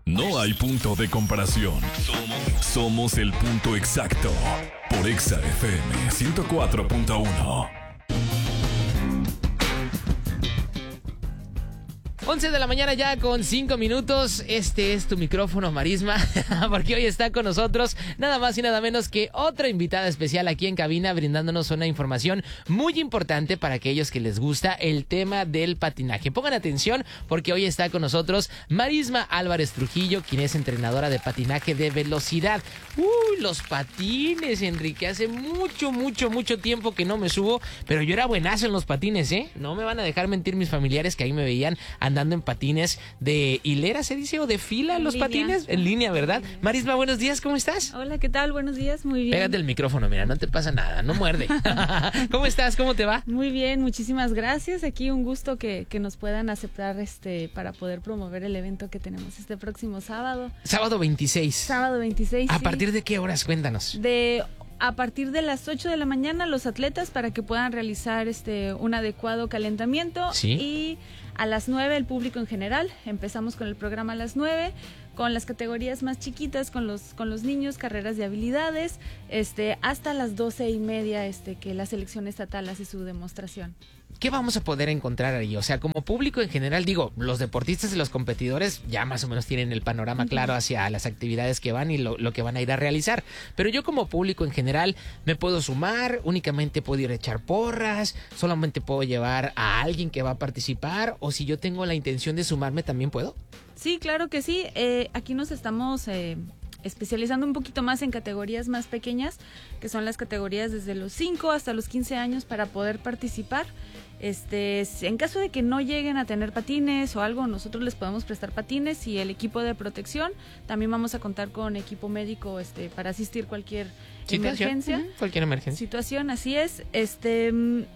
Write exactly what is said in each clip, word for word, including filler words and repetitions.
No hay punto de comparación. Somos, somos el punto exacto. Por Exa F M ciento cuatro punto uno. once de la mañana ya con cinco minutos. Este es tu micrófono, Marisma, porque hoy está con nosotros nada más y nada menos que otra invitada especial aquí en cabina, brindándonos una información muy importante para aquellos que les gusta el tema del patinaje. Pongan atención porque hoy está con nosotros Marisma Álvarez Trujillo, quien es entrenadora de patinaje de velocidad. Uy, los patines, Enrique, hace mucho, mucho, mucho tiempo que no me subo, pero yo era buenazo en los patines, ¿eh? No me van a dejar mentir mis familiares que ahí me veían andando en patines de hilera, ¿se dice? ¿O de fila en los línea. patines? En línea, ¿verdad? Marisma, buenos días, ¿cómo estás? Hola, ¿qué tal? Buenos días, muy bien. Pégate el micrófono, mira, no te pasa nada, no muerde. ¿Cómo estás? ¿Cómo te va? Muy bien, muchísimas gracias. Aquí un gusto que, que nos puedan aceptar este para poder promover el evento que tenemos este próximo sábado. Sábado veintiséis. Sábado veintiséis, ¿A sí. partir de qué horas? Cuéntanos. De a partir de las ocho de la mañana los atletas para que puedan realizar este un adecuado calentamiento. Sí. Y a las nueve el público en general. Empezamos con el programa a las nueve, con las categorías más chiquitas, con los con los niños, carreras de habilidades, este hasta las doce y media este que la selección estatal hace su demostración. ¿Qué vamos a poder encontrar ahí? O sea, como público en general, digo, los deportistas y los competidores ya más o menos tienen el panorama claro hacia las actividades que van y lo, lo que van a ir a realizar. Pero yo como público en general, ¿me puedo sumar? ¿Únicamente puedo ir a echar porras? ¿Solamente puedo llevar a alguien que va a participar? ¿O si yo tengo la intención de sumarme, también puedo? Sí, claro que sí. Eh, aquí nos estamos eh, especializando un poquito más en categorías más pequeñas, que son las categorías desde los cinco hasta los quince años para poder participar. Este, en caso de que no lleguen a tener patines o algo, nosotros les podemos prestar patines y el equipo de protección. También vamos a contar con equipo médico este, para asistir cualquier ¿Situación? emergencia. Uh-huh. Cualquier emergencia. Situación, así es. Este...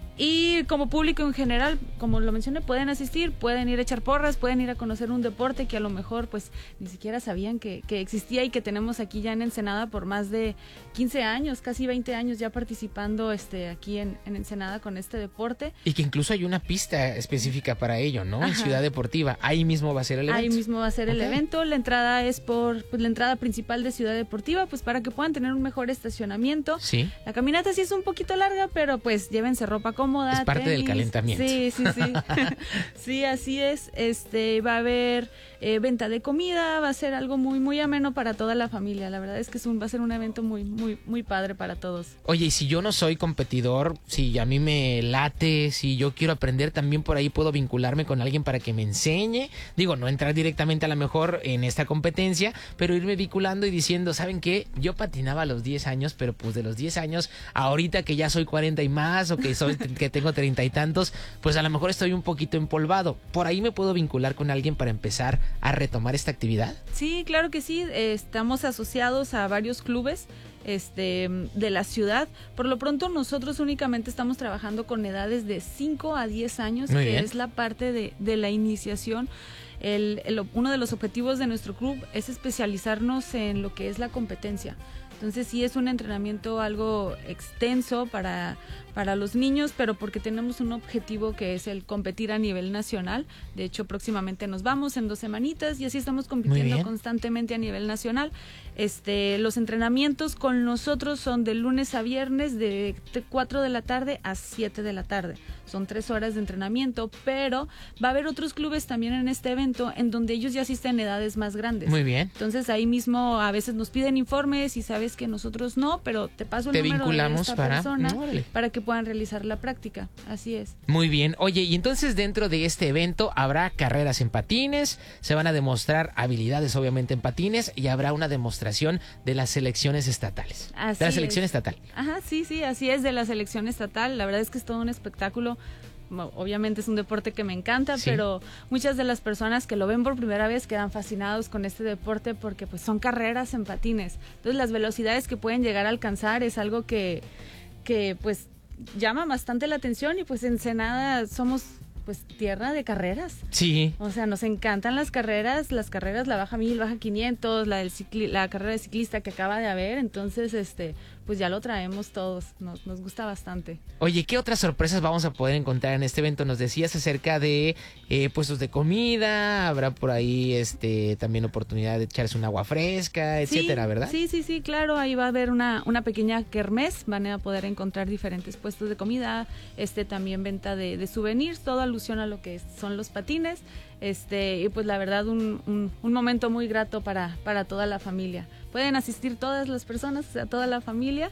Y como público en general, como lo mencioné, pueden asistir, pueden ir a echar porras, pueden ir a conocer un deporte que a lo mejor pues ni siquiera sabían que, que existía y que tenemos aquí ya en Ensenada por más de quince años, casi veinte años ya participando este aquí en, en Ensenada con este deporte. Y que incluso hay una pista específica para ello, ¿no? En Ajá. Ciudad Deportiva. Ahí mismo va a ser el evento. Ahí mismo va a ser okay. el evento. La entrada es por pues, la entrada principal de Ciudad Deportiva, pues para que puedan tener un mejor estacionamiento. Sí. La caminata sí es un poquito larga, pero pues llévense ropa cómoda. Es parte tenis. del calentamiento. Sí, sí, sí. Sí, así es. Este, va a haber eh, venta de comida, va a ser algo muy, muy ameno para toda la familia. La verdad es que es un, va a ser un evento muy, muy, muy padre para todos. Oye, y si yo no soy competidor, si a mí me late, si yo quiero aprender, también por ahí puedo vincularme con alguien para que me enseñe. Digo, no entrar directamente a lo mejor en esta competencia, pero irme vinculando y diciendo, ¿saben qué? Yo patinaba a los diez años, pero pues de los diez años, ahorita que ya soy cuarenta y más, o que soy que tengo treinta y tantos, pues a lo mejor estoy un poquito empolvado. ¿Por ahí me puedo vincular con alguien para empezar a retomar esta actividad? Sí, claro que sí. Eh, estamos asociados a varios clubes este de la ciudad. Por lo pronto nosotros únicamente estamos trabajando con edades de cinco a diez años, Muy que bien. es la parte de, de la iniciación. El, el, uno de los objetivos de nuestro club es especializarnos en lo que es la competencia. Entonces sí es un entrenamiento algo extenso para, para los niños, pero porque tenemos un objetivo que es el competir a nivel nacional. De hecho, próximamente nos vamos en dos semanitas y así estamos compitiendo constantemente a nivel nacional. Este, los entrenamientos con nosotros son de lunes a viernes de cuatro de la tarde a siete de la tarde. Son tres horas de entrenamiento, pero va a haber otros clubes también en este evento en donde ellos ya asisten a edades más grandes. Muy bien. Entonces ahí mismo a veces nos piden informes y sabes que nosotros no, pero te paso el Te número vinculamos de esta para, persona no, órale. para que puedan realizar la práctica. Así es. Muy bien. Oye, y entonces dentro de este evento habrá carreras en patines, se van a demostrar habilidades obviamente en patines y habrá una demostración de las selecciones estatales. Así de la selección es. estatal. Ajá, sí, sí, así es, de la selección estatal. La verdad es que es todo un espectáculo. Obviamente es un deporte que me encanta, sí. pero muchas de las personas que lo ven por primera vez quedan fascinados con este deporte porque pues son carreras en patines. Entonces las velocidades que pueden llegar a alcanzar es algo que, que pues llama bastante la atención y pues en Ensenada somos pues tierra de carreras. Sí. O sea, nos encantan las carreras, las carreras, la baja mil, baja quinientos, la del cicli- la carrera de ciclista que acaba de haber, entonces este pues ya lo traemos todos, nos, nos gusta bastante. Oye, ¿qué otras sorpresas vamos a poder encontrar en este evento? Nos decías acerca de eh, puestos de comida, habrá por ahí este también oportunidad de echarse un agua fresca, etcétera, sí, ¿verdad? Sí, sí, sí, claro, ahí va a haber una, una pequeña kermés, van a poder encontrar diferentes puestos de comida, este también venta de, de souvenirs, todo alusión a lo que son los patines, este y pues la verdad un, un, un momento muy grato para, para toda la familia. Pueden asistir todas las personas, o sea, toda la familia,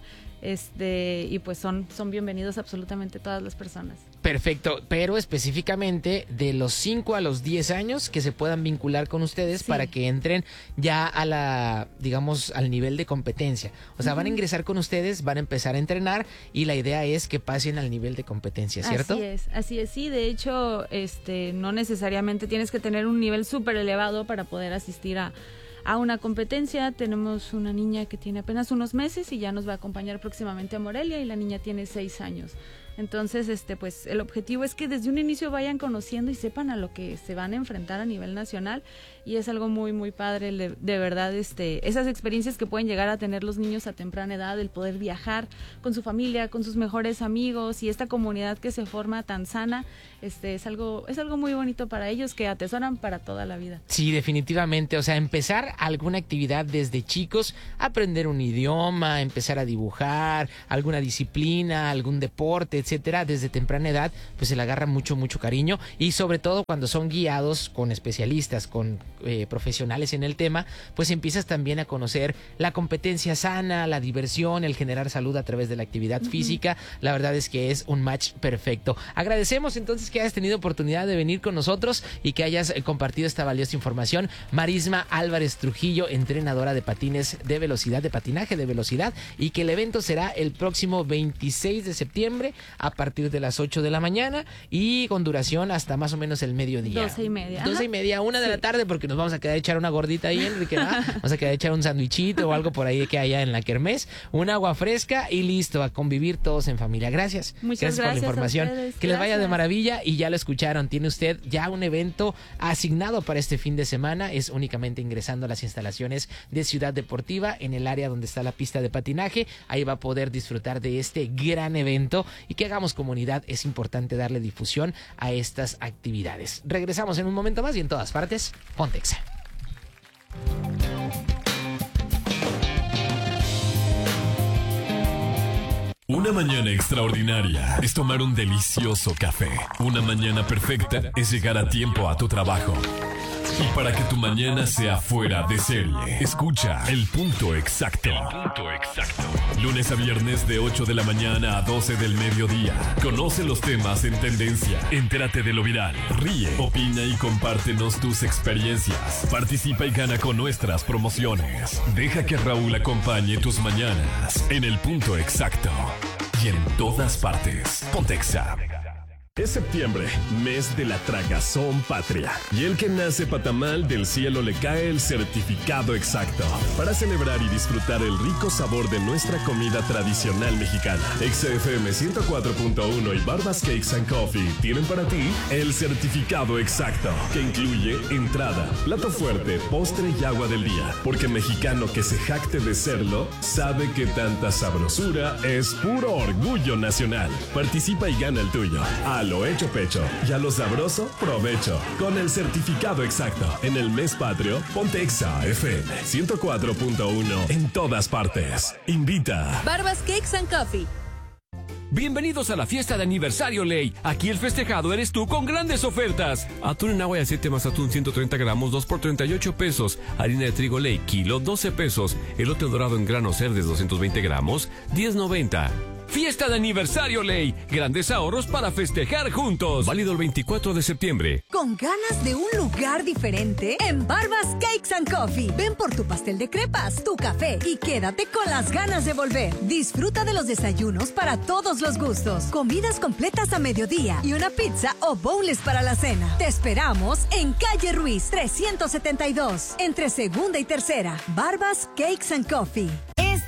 este y pues son, son bienvenidos absolutamente todas las personas. Perfecto, pero específicamente de los cinco a los diez años que se puedan vincular con ustedes, sí, para que entren ya a la, digamos, al nivel de competencia. O sea, uh-huh. van a ingresar con ustedes, van a empezar a entrenar y la idea es que pasen al nivel de competencia, ¿cierto? Así es, así es, sí, de hecho, este, no necesariamente tienes que tener un nivel súper elevado para poder asistir a a una competencia. Tenemos una niña que tiene apenas unos meses y ya nos va a acompañar próximamente a Morelia y la niña tiene seis años. Entonces, este, pues, el objetivo es que desde un inicio vayan conociendo y sepan a lo que se van a enfrentar a nivel nacional y es algo muy, muy padre, de, de verdad, este, esas experiencias que pueden llegar a tener los niños a temprana edad, el poder viajar con su familia, con sus mejores amigos y esta comunidad que se forma tan sana, este, es algo, es algo muy bonito para ellos que atesoran para toda la vida. Sí, definitivamente, o sea, empezar alguna actividad desde chicos, aprender un idioma, empezar a dibujar, alguna disciplina, algún deporte, etcétera, desde temprana edad, pues se le agarra mucho, mucho cariño y sobre todo cuando son guiados con especialistas, con eh, profesionales en el tema, pues empiezas también a conocer la competencia sana, la diversión, el generar salud a través de la actividad uh-huh. física. La verdad es que es un match perfecto. Agradecemos entonces que hayas tenido oportunidad de venir con nosotros y que hayas eh, compartido esta valiosa información. Marisma Álvarez Trujillo, entrenadora de patines de velocidad, de patinaje de velocidad, y que el evento será el próximo veintiséis de septiembre a partir de las ocho de la mañana y con duración hasta más o menos el mediodía. Doce y media. Doce y media, una de sí. la tarde, porque nos vamos a quedar a echar una gordita ahí, Enrique, ¿verdad? Vamos a quedar a echar un sandwichito o algo por ahí que haya en la kermés, un agua fresca y listo, a convivir todos en familia. Gracias. Muchas gracias, gracias por la información. A ustedes. Que Gracias. les vaya de maravilla y ya lo escucharon. Tiene usted ya un evento asignado para este fin de semana. Es únicamente ingresando a las instalaciones de Ciudad Deportiva en el área donde está la pista de patinaje. Ahí va a poder disfrutar de este gran evento y que hagamos comunidad. Es importante darle difusión a estas actividades. Regresamos en un momento más y en todas partes, Ponte Exa. Una mañana extraordinaria es tomar un delicioso café. Una mañana perfecta es llegar a tiempo a tu trabajo. Y para que tu mañana sea fuera de serie, escucha El Punto Exacto. El Punto Exacto. Lunes a viernes de ocho de la mañana a doce del mediodía. Conoce los temas en tendencia. Entérate de lo viral. Ríe, opina y compártenos tus experiencias. Participa y gana con nuestras promociones. Deja que Raúl acompañe tus mañanas en El Punto Exacto. Y en todas partes. Ponte Exa. Es septiembre, mes de la tragazón patria. Y el que nace patamal, del cielo le cae el certificado exacto. Para celebrar y disfrutar el rico sabor de nuestra comida tradicional mexicana. X F M ciento cuatro punto uno y Barbas Cakes and Coffee tienen para ti el certificado exacto, que incluye entrada, plato fuerte, postre y agua del día. Porque mexicano que se jacte de serlo, sabe que tanta sabrosura es puro orgullo nacional. Participa y gana el tuyo. A lo hecho pecho y a lo sabroso, provecho. Con el certificado exacto. En el mes patrio, Ponte Exa F M ciento cuatro punto uno en todas partes. Invita. Barbas Cakes and Coffee. Bienvenidos a la fiesta de aniversario Ley. Aquí el festejado eres tú con grandes ofertas. Atún en agua y aceite más atún ciento treinta gramos, dos por treinta y ocho pesos. Harina de trigo Ley, kilo, doce pesos. Elote dorado en grano Cerdes, doscientos veinte gramos, diez noventa. Fiesta de aniversario Ley. Grandes ahorros para festejar juntos. Válido el veinticuatro de septiembre. ¿Con ganas de un lugar diferente? En Barbas Cakes and Coffee. Ven por tu pastel de crepas, tu café y quédate con las ganas de volver. Disfruta de los desayunos para todos los gustos. Comidas completas a mediodía y una pizza o bowls para la cena. Te esperamos en Calle Ruiz trescientos setenta y dos, entre segunda y tercera. Barbas Cakes and Coffee.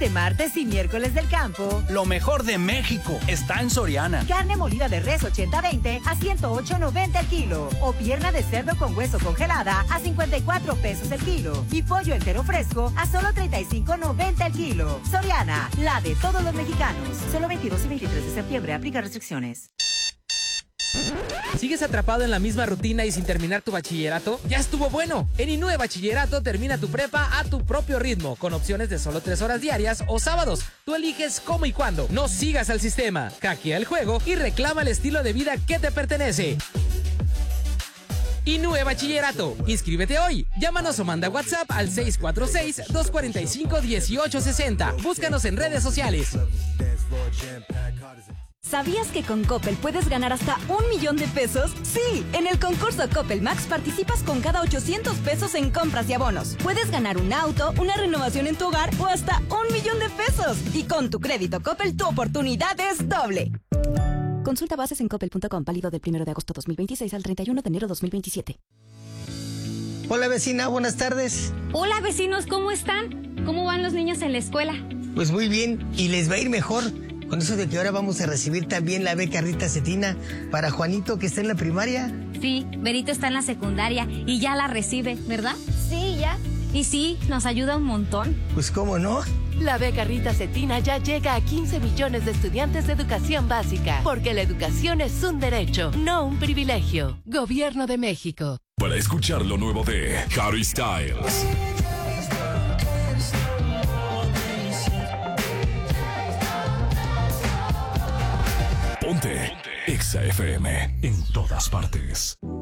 Este martes y miércoles del campo, lo mejor de México está en Soriana. Carne molida de res ochenta veinte a ciento ocho noventa el kilo. O pierna de cerdo con hueso congelada a cincuenta y cuatro pesos el kilo. Y pollo entero fresco a solo treinta y cinco noventa el kilo. Soriana, la de todos los mexicanos. Solo veintidós y veintitrés de septiembre. Aplica restricciones. ¿Sigues atrapado en la misma rutina y sin terminar tu bachillerato? ¡Ya estuvo bueno! En Inúe Bachillerato termina tu prepa a tu propio ritmo, con opciones de solo tres horas diarias o sábados. Tú eliges cómo y cuándo. No sigas al sistema, hackea el juego y reclama el estilo de vida que te pertenece. Inúe Bachillerato. Inscríbete hoy. Llámanos o manda WhatsApp al seis cuatro seis, dos cuatro cinco, uno ocho seis cero. Búscanos en redes sociales. ¿Sabías que con Coppel puedes ganar hasta un millón de pesos? Sí, en el concurso Coppel Max participas con cada ochocientos pesos en compras y abonos. Puedes ganar un auto, una renovación en tu hogar o hasta un millón de pesos. Y con tu crédito Coppel tu oportunidad es doble. Consulta bases en coppel punto com, válido del primero de agosto dos mil veintiséis al treinta y uno de enero dos mil veintisiete. Hola vecina, buenas tardes. Hola vecinos, ¿cómo están? ¿Cómo van los niños en la escuela? Pues muy bien, y les va a ir mejor. Con eso de que ahora vamos a recibir también la beca Rita Cetina para Juanito, que está en la primaria. Sí, Berito está en la secundaria y ya la recibe, ¿verdad? Sí, ya. Y sí, nos ayuda un montón. Pues cómo no. La beca Rita Cetina ya llega a quince millones de estudiantes de educación básica, porque la educación es un derecho, no un privilegio. Gobierno de México. Para escuchar lo nuevo de Harry Styles. Ponte Exa F M en todas partes.